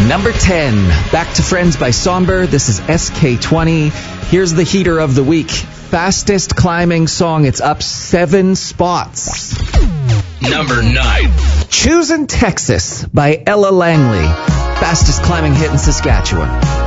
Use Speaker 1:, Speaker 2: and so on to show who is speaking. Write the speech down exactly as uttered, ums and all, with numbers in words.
Speaker 1: Number ten, Back to Friends by Somber. This is S K twenty. Here's the heater of the week. Fastest climbing song. It's up seven spots.
Speaker 2: Number nine.
Speaker 1: Choosing Texas by Ella Langley. Fastest climbing hit in Saskatchewan.